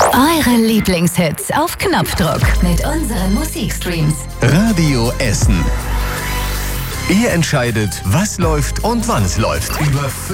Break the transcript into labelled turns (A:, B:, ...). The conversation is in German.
A: Eure Lieblingshits auf Knopfdruck mit unseren Musikstreams.
B: Radio Essen. Ihr entscheidet, was läuft und wann es läuft. Über